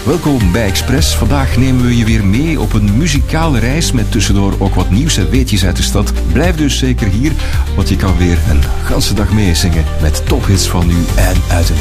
Welkom bij Express. Vandaag nemen we je weer mee op een muzikale reis met tussendoor ook wat nieuws en weetjes uit de stad. Blijf dus zeker hier, want je kan weer een ganse dag meezingen met tophits van nu en uit de